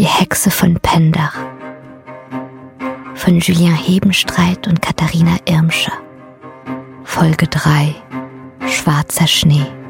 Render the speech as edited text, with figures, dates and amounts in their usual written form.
Die Hexe von Pendach von Julien Hebenstreit und Katharina Irmscher. Folge 3: Schwarzer Schnee.